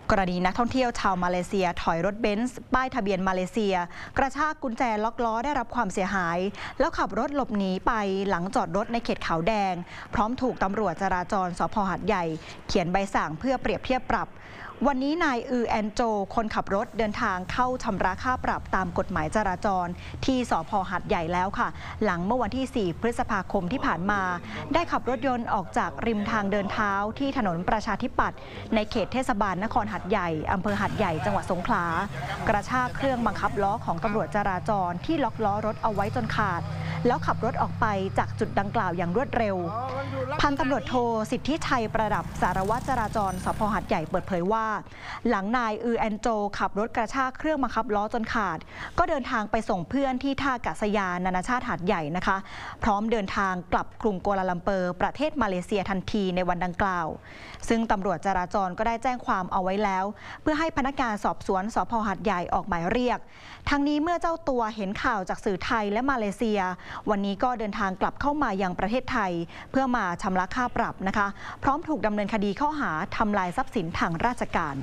กรณีนักท่องเที่ยวชาวมาเลเซียถอยรถเบนซ์ป้ายทะเบียนมาเลเซียกระชากกุญแจล็อกล้อได้รับความเสียหายแล้วขับรถหลบหนีไปหลังจอดรถในเขตขาวแดงพร้อมถูกตำรวจจราจรสภ.หาดใหญ่เขียนใบสั่งเพื่อเปรียบเทียบปรับวันนี้นายแอนโจคนขับรถเดินทางเข้าชำระค่าปรับตามกฎหมายจราจรที่สภ.หาดใหญ่แล้วค่ะหลังเมื่อวันที่4 พฤษภาคมที่ผ่านมาได้ขับรถยนต์ออกจากริมทางเดินเท้าที่ถนนประชาธิปัตย์ในเขตเทศบาลนครหาดใหญ่อำเภอหาดใหญ่จังหวัดสงขลากระชากเครื่องบังคับล้อของตำรวจจราจรที่ล็อกล้อรถเอาไว้จนขาดแล้วขับรถออกไปจากจุดดังกล่าวอย่างรวดเร็วพันตำรวจโทสิทธิชัยประดับสารวัตรจราจรสภ.หาดใหญ่เปิดเผยว่าหลังนายแอนโจขับรถกระชากเครื่องบังคับล้อจนขาดก็เดินทางไปส่งเพื่อนที่ท่าอากาศยานนานาชาติหาดใหญ่นะคะพร้อมเดินทางกลับกรุงกัวลาลัมเปอร์ประเทศมาเลเซียทันทีในวันดังกล่าวซึ่งตำรวจจราจรก็ได้แจ้งความเอาไว้แล้วเพื่อให้พนักงานสอบสวนสภ.หาดใหญ่ออกหมายเรียกทั้งนี้เมื่อเจ้าตัวเห็นข่าวจากสื่อไทยและมาเลเซียวันนี้ก็เดินทางกลับเข้ามายังประเทศไทยเพื่อมาชำระค่าปรับนะคะพร้อมถูกดำเนินคดีข้อหาทำลายทรัพย์สินทางราชการ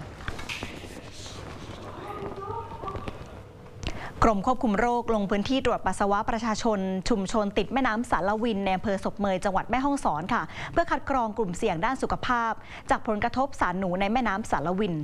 กรมควบคุมโรคลงพื้นที่ตรวจปัสสาวะประชาชนชุมชนติดแม่น้ำสารวินในอำเภอศพเมยจังหวัดแม่ฮ่องสอนค่ะเพื่อคัดกรองกลุ่มเสี่ยงด้านสุขภาพจากผลกระทบสารหนูในแม่น้ำสารวิน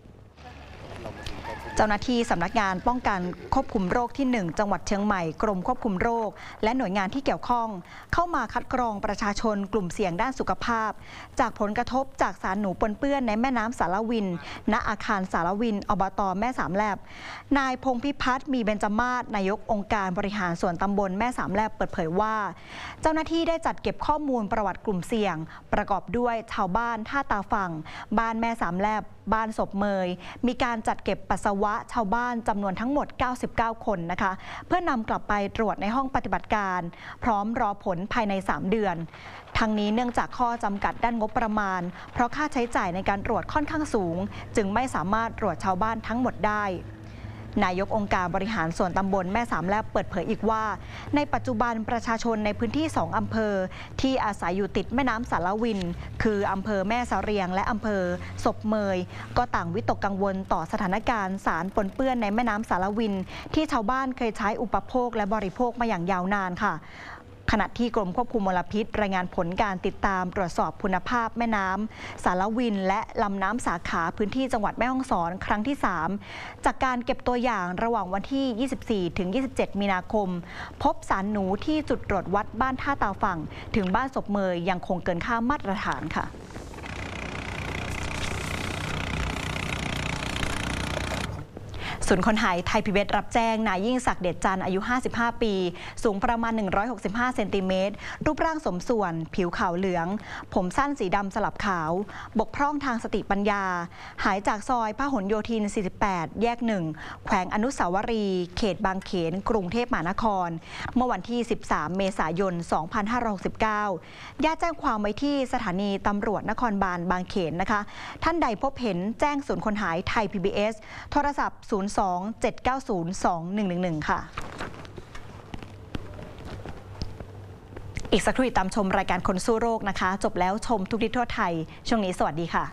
เจ้าหน้าที่สำนักงานป้องกันควบคุมโรคที่1จังหวัดเชียงใหม่กรมควบคุมโรคและหน่วยงานที่เกี่ยวข้องเข้ามาคัดกรองประชาชนกลุ่มเสี่ยงด้านสุขภาพจากผลกระทบจากสารหนูปนเปื้อนในแม่น้ำสารวินณอาคารสารวินอบต.แม่สามแลบนายพงพิพัฒน์มีเบญจมาศนายกองค์การบริหารส่วนตำบลแม่สามแลบเปิดเผยว่าเจ้าหน้าที่ได้จัดเก็บข้อมูลประวัติกลุ่มเสี่ยงประกอบด้วยชาวบ้านท่าตาฝั่งบ้านแม่สามแลบบ้านศพเมยมีการจัดเก็บปัสสาวะชาวบ้านจำนวนทั้งหมด99คนนะคะเพื่อนำกลับไปตรวจในห้องปฏิบัติการพร้อมรอผลภายใน3 เดือนทั้งนี้เนื่องจากข้อจำกัดด้านงบประมาณเพราะค่าใช้จ่ายในการตรวจค่อนข้างสูงจึงไม่สามารถตรวจชาวบ้านทั้งหมดได้นายกองค์การบริหารส่วนตำบลแม่สามแลบเปิดเผยอีกว่าในปัจจุบันประชาชนในพื้นที่2อำเภอที่อาศัยอยู่ติดแม่น้ำสารวินคืออำเภอแม่เสรียงและอำเภอศพเมยก็ต่างวิตกกังวลต่อสถานการณ์สารปนเปื้อนในแม่น้ำสารวินที่ชาวบ้านเคยใช้อุปโภคและบริโภคมาอย่างยาวนานค่ะขณะที่กรมควบคุมมลพิษรายงานผลการติดตามตรวจสอบคุณภาพแม่น้ำสารวินและลำน้ำสาขาพื้นที่จังหวัดแม่ฮ่องสอนครั้งที่3จากการเก็บตัวอย่างระหว่างวันที่ 24 ถึง 27 มีนาคมพบสารหนูที่จุดตรวจวัดบ้านท่าตาฝั่งถึงบ้านศพเมยยังคงเกินค่ามาตรฐานค่ะศูนย์คนหายไทยPBSรับแจ้งนายยิ่งศักดิ์เดชจันทร์อายุ55ปีสูงประมาณ165เซนติเมตรรูปร่างสมส่วนผิวขาวเหลืองผมสั้นสีดำสลับขาวบกพร่องทางสติปัญญาหายจากซอยพหลโยธิน48แยก1แขวงอนุสาวรีย์เขตบางเขนกรุงเทพมหานครเมื่อวันที่13เมษายน2569ญาติแจ้งความไว้ที่สถานีตำรวจนครบาลบางเขนนะคะท่านใดพบเห็นแจ้งศูนย์คนหายไทยPBSโทรศัพท์02-790-2111 ค่ะอีกสักครู่ติดตามชมรายการคนสู้โรคนะคะจบแล้วชมทุกทิศทั่วไทยช่วงนี้สวัสดีค่ะ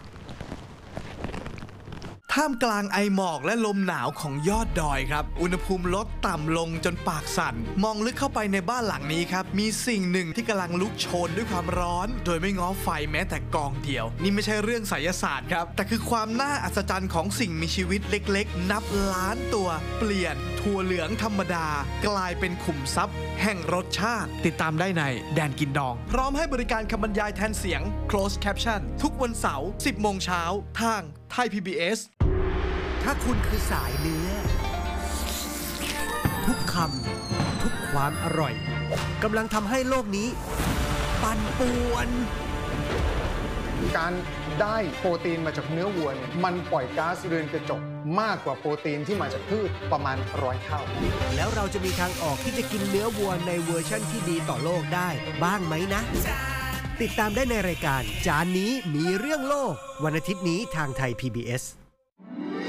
ท่ามกลางไอหมอกและลมหนาวของยอดดอยครับอุณหภูมิลดต่ำลงจนปากสั่นมองลึกเข้าไปในบ้านหลังนี้ครับมีสิ่งหนึ่งที่กำลังลุกโชนด้วยความร้อนโดยไม่ง้อไฟแม้แต่กองเดียวนี่ไม่ใช่เรื่องไสยศาสตร์ครับแต่คือความน่าอัศจรรย์ของสิ่งมีชีวิตเล็กๆนับล้านตัวเปลี่ยนถั่วเหลืองธรรมดากลายเป็นขุมทรัพย์แห่งรสชาติติดตามได้ในแดนกินดองพร้อมให้บริการคำบรรยายแทนเสียง closed caption ทุกวันเสาร์ 10 โมงเช้าทางไทย PBS ถ้าคุณคือสายเนื้อทุกคำทุกความอร่อยกำลังทำให้โลกนี้ปั่นป่วนการได้โปรตีนมาจากเนื้อวัวเนี่ยมันปล่อยก๊าซเรือนกระจกมากกว่าโปรตีนที่มาจากพืชประมาณ100 เท่าแล้วเราจะมีทางออกที่จะกินเนื้อวัวในเวอร์ชั่นที่ดีต่อโลกได้บ้างไหมนะติดตามได้ในรายการจานนี้มีเรื่องโลกวันอาทิตย์นี้ทางไทย PBS